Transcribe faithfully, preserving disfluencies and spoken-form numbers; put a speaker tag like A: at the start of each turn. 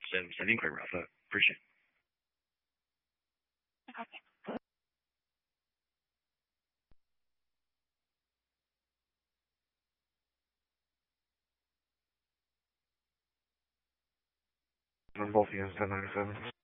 A: So sending quite rough. Uh, appreciate it. On both ends, ten ninety-seven.